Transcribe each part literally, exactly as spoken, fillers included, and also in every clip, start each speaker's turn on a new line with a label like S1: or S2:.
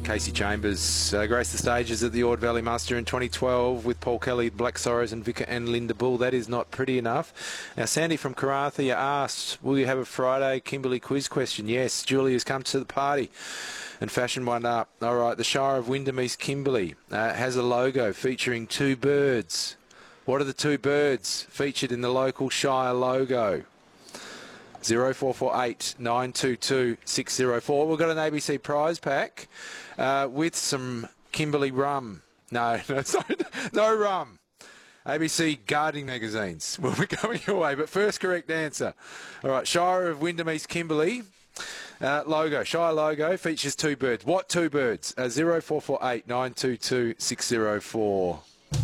S1: Casey Chambers uh, graced the stages at the Ord Valley Muster in twenty twelve with Paul Kelly, Black Sorrows and Vicar and Linda Bull. That is not pretty enough. Now, Sandy from Karathia asked, will you have a Friday Kimberley quiz question? Yes, Julie has come to the party and fashioned one up. All right, the Shire of Wyndham East Kimberley uh, has a logo featuring two birds. What are the two birds featured in the local Shire logo? zero four four eight nine two two six zero four. We've got an A B C prize pack uh, with some Kimberley rum. No, no, it's not, no rum. A B C gardening magazines will be coming your way. But first correct answer. All right, Shire of Wyndham East Kimberley. Uh, logo, Shire logo features two birds. What two birds? Uh, zero four four eight nine two two six zero four.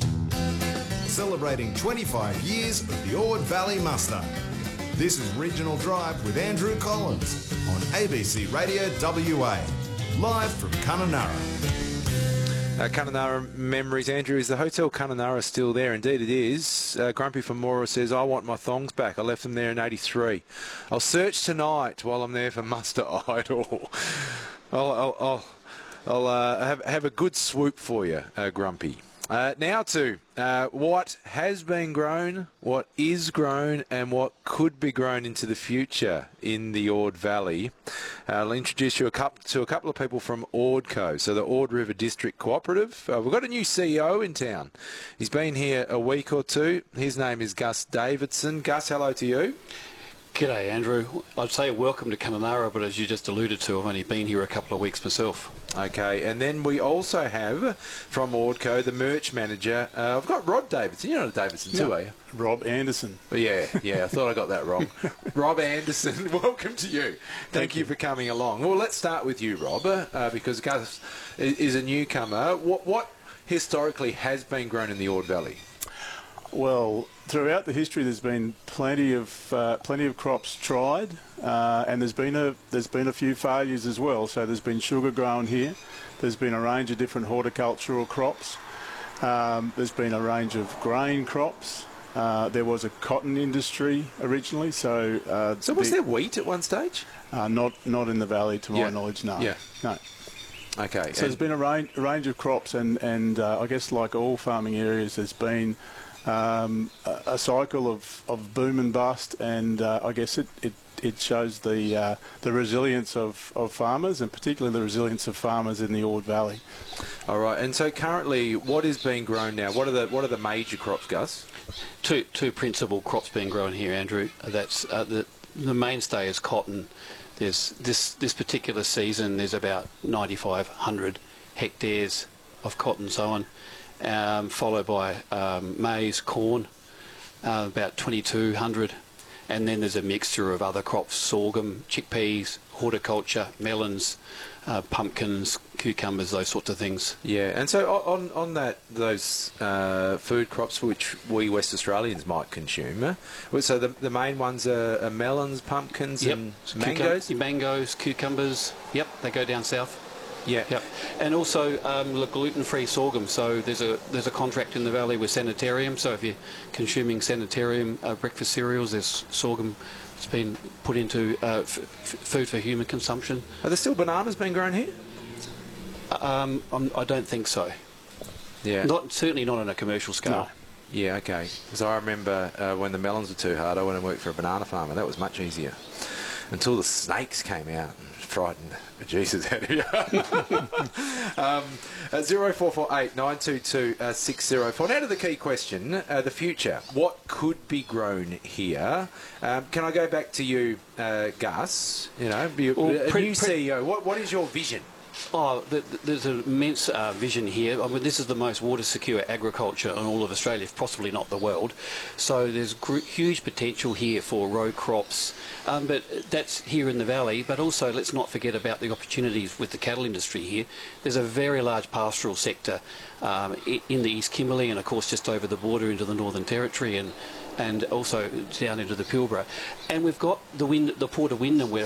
S2: Celebrating twenty-five years of the Ord Valley Muster. This is Regional Drive with Andrew Collins on A B C Radio W A, live from Kununurra.
S1: Uh, Kununurra memories. Andrew, is the Hotel Kununurra still there? Indeed it is. Uh, Grumpy from Mora says, I want my thongs back. I left them there in eighty-three. I'll search tonight while I'm there for Muster Idol. I'll, I'll, I'll, I'll uh, have, have a good swoop for you, uh, Grumpy. Uh, now to uh, what has been grown, what is grown, and what could be grown into the future in the Ord Valley. Uh, I'll introduce you a couple, to a couple of people from Ordco, so the Ord River District Cooperative. Uh, we've got a new C E O in town. He's been here a week or two. His name is Gus Davidson. Gus, hello to you.
S3: G'day, Andrew. I'd say welcome to Kununurra, but as you just alluded to, I've only been here a couple of weeks myself.
S1: Okay, and then we also have from Ordco the merch manager. Uh, I've got Rod Davidson. You're not a Davidson too,
S4: no,
S1: are you?
S4: Rob Anderson.
S1: But yeah, yeah, I thought I got that wrong. Rob Anderson, welcome to you. Thank, Thank you. you for coming along. Well, let's start with you, Rob, uh, because Gus is a newcomer. What, what historically has been grown in the Ord Valley?
S4: Well, throughout the history, there's been plenty of uh, plenty of crops tried, uh, and there's been a there's been a few failures as well. So there's been sugar grown here. There's been a range of different horticultural crops. Um, there's been a range of grain crops. Uh, there was a cotton industry originally. So uh,
S1: so was
S4: the,
S1: there wheat at one stage?
S4: Uh, not not in the valley, to
S1: yeah.
S4: my knowledge. No.
S1: Yeah.
S4: No.
S1: Okay.
S4: So there's been a range, a range of crops, and and uh, I guess like all farming areas, there's been Um, a, a cycle of, of boom and bust, and uh, I guess it, it, it shows the uh, the resilience of, of farmers, and particularly the resilience of farmers in the Ord Valley.
S1: All right, and so currently, what is being grown now? What are the what are the major crops, Gus?
S3: Two two principal crops being grown here, Andrew. That's uh, the the mainstay is cotton. There's this this particular season. There's about ninety-five hundred hectares of cotton sown. Um, followed by um, maize, corn, uh, about twenty-two hundred, and then there's a mixture of other crops: sorghum, chickpeas, horticulture, melons, uh, pumpkins, cucumbers, those sorts of things.
S1: Yeah, and so on on that those uh, food crops which we West Australians might consume. Uh, so the the main ones are, are melons, pumpkins,
S3: yep.
S1: and mangoes.
S3: Cucum- mangoes, cucumbers. Yep, they go down south.
S1: Yeah.
S3: Yep. And also um, gluten-free sorghum. So there's a there's a contract in the valley with Sanitarium. So if you're consuming Sanitarium uh, breakfast cereals, there's sorghum that's been put into uh, f- f- food for human consumption.
S1: Are there still bananas being grown here?
S3: Um, I'm, I don't think so.
S1: Yeah.
S3: Not certainly not on a commercial scale.
S4: No.
S1: Yeah. Okay. Because I remember uh, when the melons were too hard, I went and worked for a banana farmer. That was much easier until the snakes came out and frightened the Jesus out of you. um, uh, zero four four eight nine two two six zero four. Now to the key question: uh, the future. What could be grown here? Um, can I go back to you, uh, Gus? You know, be,
S3: Well,
S1: a
S3: pre-
S1: new
S3: pre-
S1: C E O. What what is your vision?
S3: Oh, the, the, there's an immense uh, vision here. I mean, this is the most water-secure agriculture in all of Australia, possibly not the world. So there's gr- huge potential here for row crops, um, but that's here in the valley. But also, let's not forget about the opportunities with the cattle industry here. There's a very large pastoral sector um, in the East Kimberley, and of course just over the border into the Northern Territory, and and also down into the Pilbara. And we've got the wind, the Port of Wyndham, where